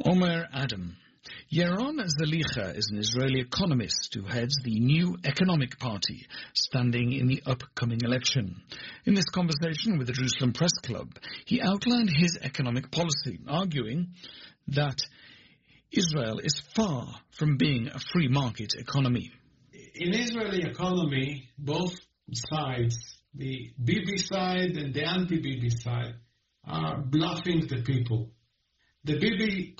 Omer Adam. Yaron Zalicha is an Israeli economist who heads the New Economic Party, standing in the upcoming election. In this conversation with the Jerusalem Press Club, he outlined his economic policy, arguing that Israel is far from being a free market economy. In Israeli economy, both sides, the Bibi side and the anti-Bibi side, are bluffing the people. The Bibi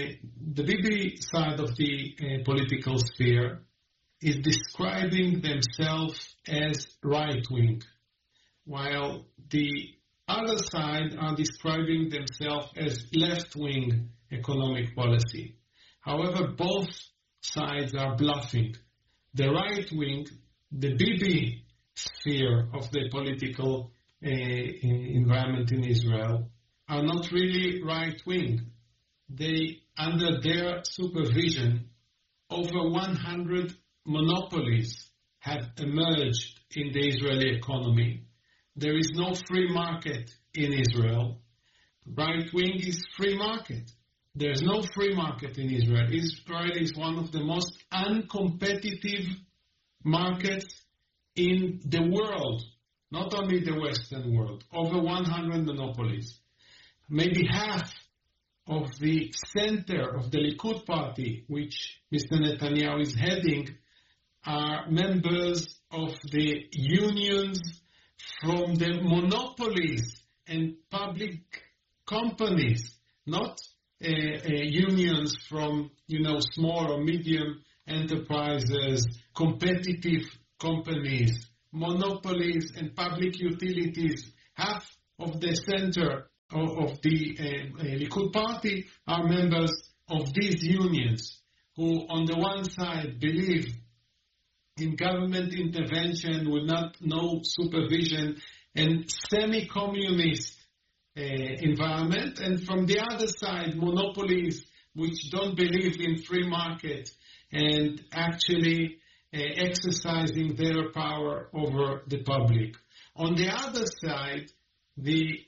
side of the political sphere is describing themselves as right-wing, while the other side are describing themselves as left-wing economic policy. However, both sides are bluffing. The right-wing, the Bibi sphere of the political environment in Israel, are not really right-wing. They, under their supervision, over 100 monopolies have emerged in the Israeli economy. There is no free market in Israel. Right-wing is free market. There is no free market in Israel. Israel is one of the most uncompetitive markets in the world, not only the Western world. Over 100 monopolies. Maybe half of the center of the Likud party, which Mr. Netanyahu is heading, are members of the unions from the monopolies and public companies, not unions from, small or medium enterprises, competitive companies, monopolies and public utilities. Half of the center of the Likud party are members of these unions who, on the one side, believe in government intervention with no supervision and semi-communist environment, and from the other side, monopolies which don't believe in free market and actually exercising their power over the public. On the other side, the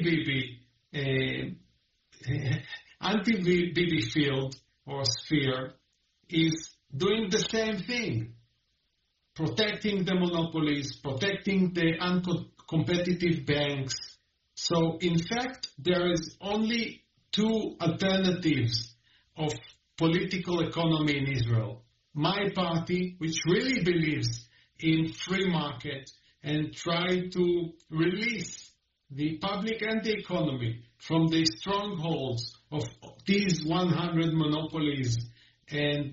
anti-Bibi field or sphere is doing the same thing, protecting the monopolies, protecting the uncompetitive banks. So, in fact, there is only two alternatives of political economy in Israel. My party, which really believes in free market and try to release the public and the economy from the strongholds of these 100 monopolies and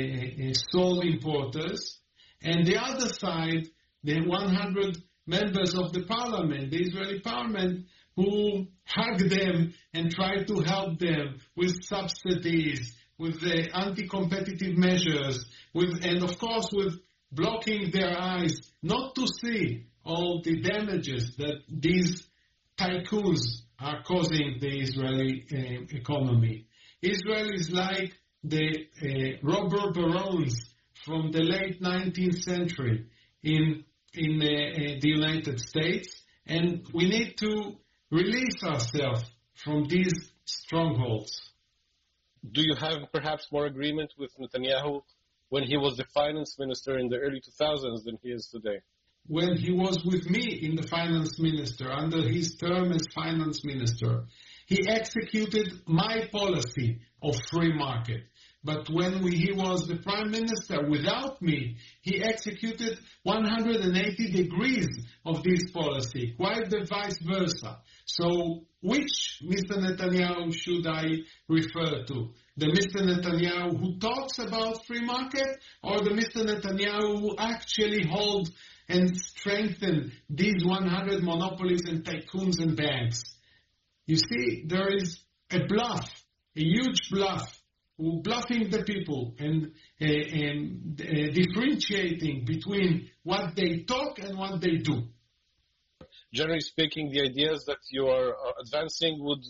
sole importers, and the other side, the 100 members of the parliament, the Israeli parliament, who hug them and try to help them with subsidies, with the anti-competitive measures, and of course with blocking their eyes not to see all the damages that these tycoons are causing the Israeli economy. Israel is like the robber barons from the late 19th century in the United States, and we need to release ourselves from these strongholds. Do you have perhaps more agreement with Netanyahu when he was the finance minister in the early 2000s than he is today? When he was with me in the finance minister, under his term as finance minister, he executed my policy of free market. But when he was the prime minister without me, he executed 180 degrees of this policy, quite the vice versa. So which Mr. Netanyahu should I refer to? The Mr. Netanyahu who talks about free market, or the Mr. Netanyahu who actually holds and strengthen these 100 monopolies and tycoons and banks? You see, there is a bluff, a huge bluff, bluffing the people and differentiating between what they talk and what they do. Generally speaking, the ideas that you are advancing would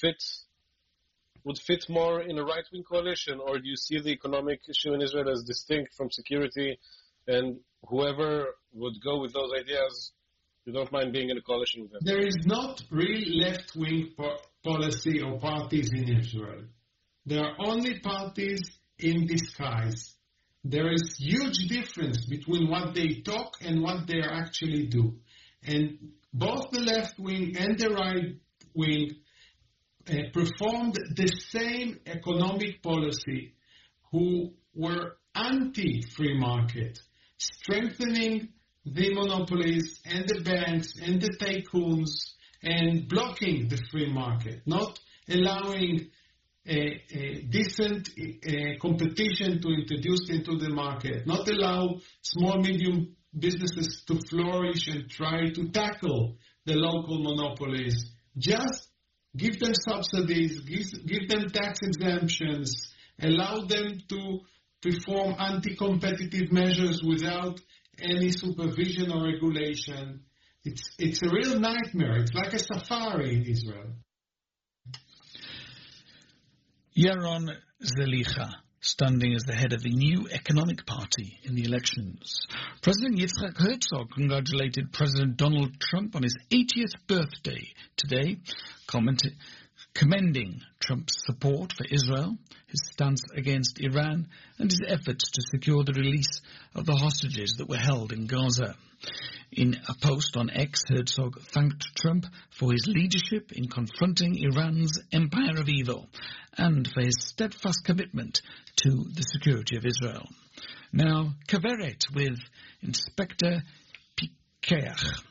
fit more in a right-wing coalition, or do you see the economic issue in Israel as distinct from security, and whoever would go with those ideas, you don't mind being in a coalition with them? There is not real left-wing policy or parties in Israel. They are only parties in disguise. There is huge difference between what they talk and what they actually do. And both the left wing and the right wing performed the same economic policy, who were anti-free market, strengthening the monopolies and the banks and the tycoons and blocking the free market, not allowing a decent competition to introduce into the market, not allow small, medium businesses to flourish and try to tackle the local monopolies. Just give them subsidies, give them tax exemptions, allow them to perform anti-competitive measures without any supervision or regulation. It's a real nightmare. It's like a safari in Israel. Yaron Zelicha, standing as the head of the new economic party in the elections. President Yitzhak Herzog congratulated President Donald Trump on his 80th birthday today, commending Trump's support for Israel, his stance against Iran, and his efforts to secure the release of the hostages that were held in Gaza. In a post on X, Herzog thanked Trump for his leadership in confronting Iran's empire of evil and for his steadfast commitment to the security of Israel. Now, Kaveret with Inspector Pikeach.